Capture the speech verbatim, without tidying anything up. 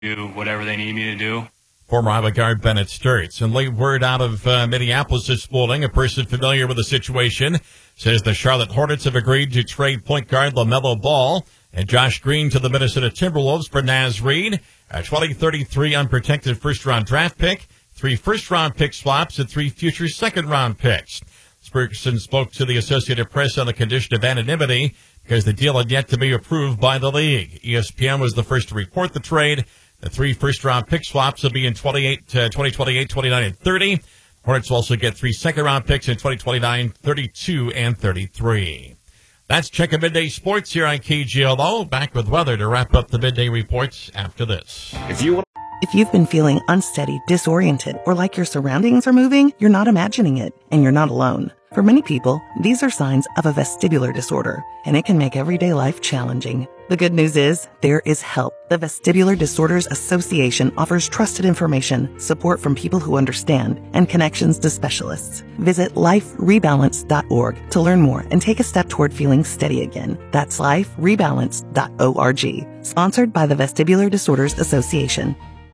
do whatever they need me to do. Former Iowa guard Bennett Sturts. And late word out of uh, Minneapolis this morning. A person familiar with the situation says the Charlotte Hornets have agreed to trade point guard LaMelo Ball and Josh Green to the Minnesota Timberwolves for Naz Reid, a twenty thirty-three unprotected first-round draft pick, three first-round pick swaps, and three future second-round picks. Spurgeon spoke to the Associated Press on the condition of anonymity because the deal had yet to be approved by the league. E S P N was the first to report the trade. The three first-round pick swaps will be in twenty-eight, uh, twenty twenty-eight, twenty-nine, and thirty. Hornets will also get three second-round picks in twenty twenty-nine, thirty-two, and thirty-three. That's Check of Midday Sports here on K G L O. Back with weather to wrap up the midday reports after this. If you If you've been feeling unsteady, disoriented, or like your surroundings are moving, you're not imagining it, and you're not alone. For many people, these are signs of a vestibular disorder, and it can make everyday life challenging. The good news is, there is help. The Vestibular Disorders Association offers trusted information, support from people who understand, and connections to specialists. Visit life rebalance dot org to learn more and take a step toward feeling steady again. That's life rebalance dot org. Sponsored by the Vestibular Disorders Association.